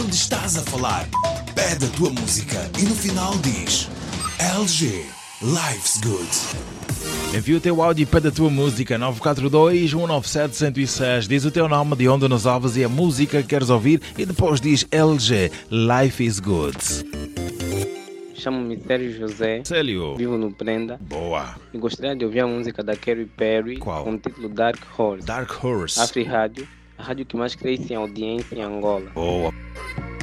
onde estás a falar. Pede a tua música e no final diz LG, Life's Good. Envia o teu áudio e pede a tua música 942-197-106. Diz o teu nome, de onde nos ouves e a música que queres ouvir e depois diz LG, Life is Good. Chamo-me Sérgio José. Célio. Vivo no Prenda. Boa. E gostaria de ouvir a música da Katy Perry. Qual? Com o título Dark Horse. Dark Horse. Afri Rádio, a rádio que mais cresce em audiência em Angola. Boa.